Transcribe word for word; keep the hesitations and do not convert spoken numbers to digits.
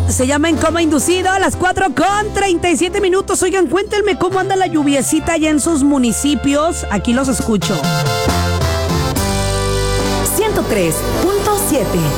Se llama En Coma Inducido a las cuatro con treinta y siete minutos. Oigan, cuéntenme cómo anda la lluviecita allá en sus municipios. Aquí los escucho. ciento tres punto siete